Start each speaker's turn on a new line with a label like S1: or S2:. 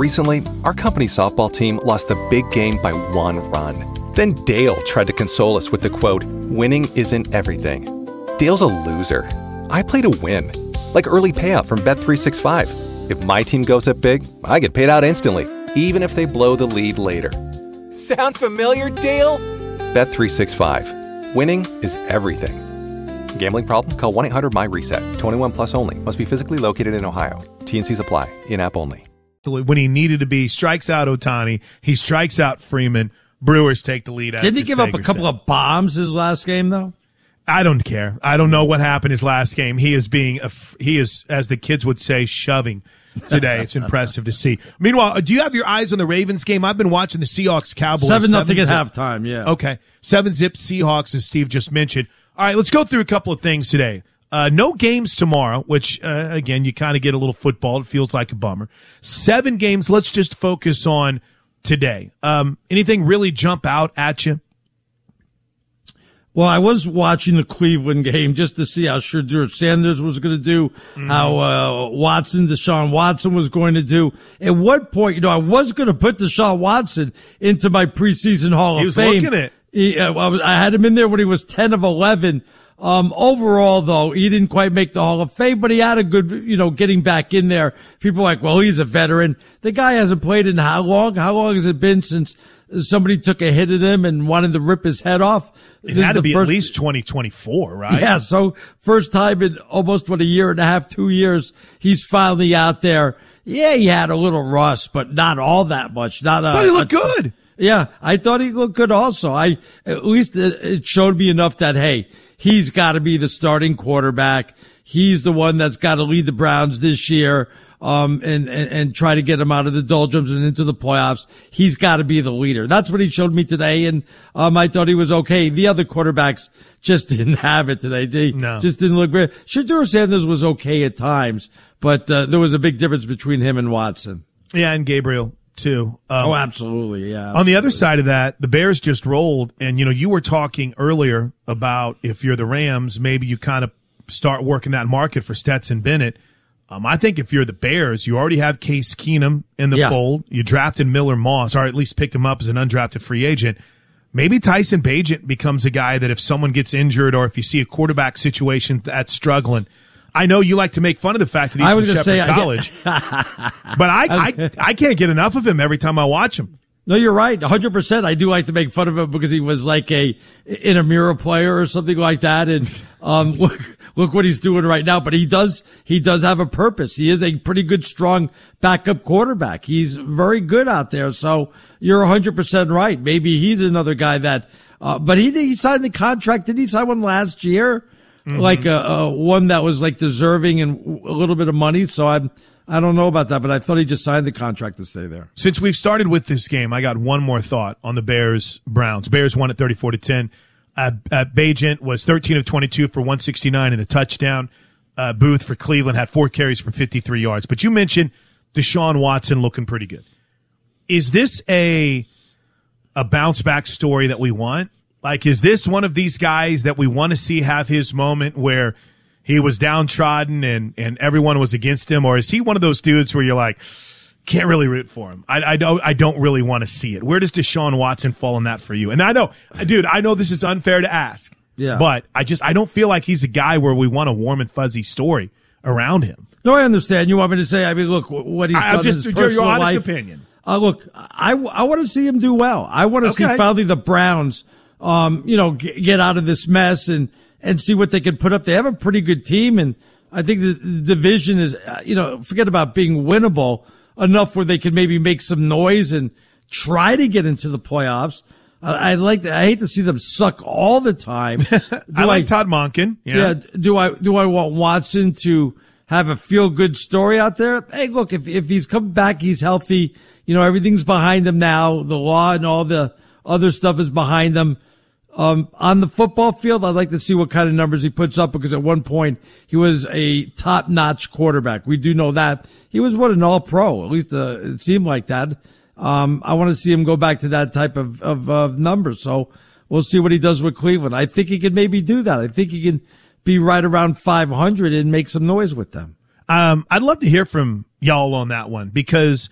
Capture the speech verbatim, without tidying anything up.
S1: Recently, our company softball team lost the big game by one run. Then Dale tried to console us with the quote, "Winning isn't everything." Dale's a loser. I play to win. Like early payout from Bet three sixty-five. If my team goes up big, I get paid out instantly, even if they blow the lead later. Sound familiar, Dale? Bet three sixty-five. Winning is everything. Gambling problem? Call one eight hundred M Y reset. twenty-one plus only. Must be physically located in Ohio. T N Cs apply. In-app only.
S2: When he needed to be, strikes out Ohtani. He strikes out Freeman. Brewers take the lead.
S3: Didn't he give up a couple of bombs his last game, though?
S2: I don't care. I don't know what happened his last game. He is being, a, he is, as the kids would say, shoving today. It's impressive to see. Meanwhile, do you have your eyes on the Ravens game? I've been watching the Seahawks Cowboys.
S3: Seven nothing at halftime, yeah.
S2: Okay. Seven zip Seahawks, as Steve just mentioned. All right, let's go through a couple of things today. Uh, no games tomorrow, which, uh, again, you kind of get a little football. It feels like a bummer. Seven games. Let's just focus on today. Um, anything really jump out at you?
S3: Well, I was watching the Cleveland game just to see how Shedeur Sanders was going to do, mm-hmm. how uh, Watson, Deshaun Watson was going to do. At what point, you know, I was going to put Deshaun Watson into my preseason Hall
S2: he
S3: of
S2: was
S3: Fame.
S2: Looking at
S3: he, uh, I, was, I had him in there when he was ten of eleven. Um, overall, though, he didn't quite make the Hall of Fame, but he had a good, you know, getting back in there. People are like, well, he's a veteran. The guy hasn't played in how long? How long has it been since somebody took a hit at him and wanted to rip his head off?
S2: It had to be first, at least twenty twenty-four, right?
S3: Yeah, so first time in almost, what, a year and a half, two years, he's finally out there. Yeah, he had a little rust, but not all that much. Not
S2: I thought
S3: a,
S2: he looked
S3: a,
S2: good.
S3: Yeah, I thought he looked good also. I, at least it, it showed me enough that, hey, he's got to be the starting quarterback. He's the one that's got to lead the Browns this year, um, and, and, and try to get them out of the doldrums and into the playoffs. He's got to be the leader. That's what he showed me today. And, um, I thought he was okay. The other quarterbacks just didn't have it today. They
S2: no.
S3: just didn't look great. Shedeur Sanders was okay at times, but, uh, there was a big difference between him and Watson.
S2: Yeah, and Gabriel too. Um,
S3: oh, absolutely. Yeah. Absolutely.
S2: On the other side of that, the Bears just rolled, and you know, you were talking earlier about if you're the Rams, maybe you kind of start working that market for Stetson Bennett. Um, I think if you're the Bears, you already have Case Keenum in the
S3: yeah.
S2: fold. You drafted Miller Moss, or at least picked him up as an undrafted free agent. Maybe Tyson Bagent becomes a guy that if someone gets injured or if you see a quarterback situation that's struggling. I know you like to make fun of the fact that he's
S3: I
S2: from
S3: was
S2: Shepherd
S3: say,
S2: College,
S3: I,
S2: but I, I I can't get enough of him every time I watch him.
S3: No, you're right. one hundred percent. I do like to make fun of him because he was like a intramural player or something like that. And, um, look, look what he's doing right now. But he does, he does have a purpose. He is a pretty good, strong backup quarterback. He's very good out there. So you're one hundred percent right. Maybe he's another guy that, uh, but he, he signed the contract. Did he sign one last year? Mm-hmm. Like a, a one that was like deserving and a little bit of money. So I'm, I don't know about that, but I thought he just signed the contract to stay there.
S2: Since we've started with this game, I got one more thought on the Bears Browns. Bears won at thirty-four to ten. Uh, uh, Bagent was thirteen of twenty-two for one sixty-nine and a touchdown. Uh, Booth for Cleveland had four carries for fifty-three yards. But you mentioned Deshaun Watson looking pretty good. Is this a a bounce back story that we want? Like, is this one of these guys that we want to see have his moment where he was downtrodden and, and everyone was against him? Or is he one of those dudes where you're like, can't really root for him? I, I don't, I don't really want to see it. Where does Deshaun Watson fall in that for you? And I know, dude, I know this is unfair to ask,
S3: yeah,
S2: but I just, I don't feel like he's a guy where we want a warm and fuzzy story around him.
S3: No, I understand. You want me to say, I mean, look, what he's
S2: I,
S3: done
S2: just,
S3: in his
S2: your,
S3: personal
S2: your honest
S3: life.
S2: opinion.
S3: Uh, look, I, I want to see him do well. I want to
S2: Okay.
S3: see finally the Browns, um, you know, g- get out of this mess and, and see what they can put up. They have a pretty good team, and I think the, the division is, uh, you know, forget about being winnable enough where they can maybe make some noise and try to get into the playoffs. I, I like, to, I hate to see them suck all the time. Do
S2: I like I, Todd Monken. Yeah.
S3: yeah. Do I, do I want Watson to have a feel good story out there? Hey, look, if, if he's come back, he's healthy. You know, everything's behind him now. The law and all the other stuff is behind them. Um, on the football field, I'd like to see what kind of numbers he puts up because at one point he was a top-notch quarterback. We do know that. He was what, an all-pro. At least, uh, it seemed like that. Um, I want to see him go back to that type of, of, uh, numbers. So we'll see what he does with Cleveland. I think he can maybe do that. I think he can be right around five hundred and make some noise with them.
S2: Um, I'd love to hear from y'all on that one because